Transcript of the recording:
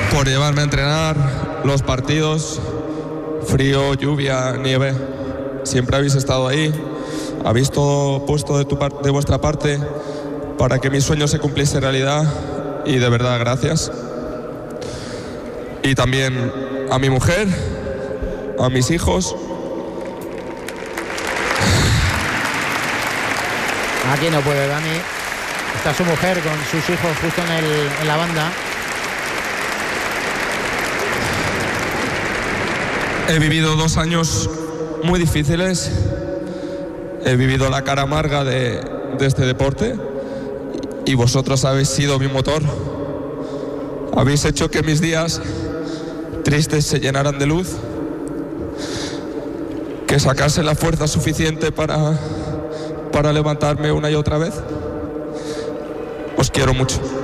por llevarme a entrenar, los partidos, frío, lluvia, nieve. Siempre habéis estado ahí, habéis todo puesto de vuestra parte para que mi sueño se cumpliese realidad y de verdad gracias. Y también a mi mujer, a mis hijos. Aquí no puede Dani. Está su mujer con sus hijos justo en la banda. He vivido 2 años muy difíciles. He vivido la cara amarga de este deporte y vosotros habéis sido mi motor. Habéis hecho que mis días tristes se llenaran de luz, que sacase la fuerza suficiente para levantarme una y otra vez. Os quiero mucho.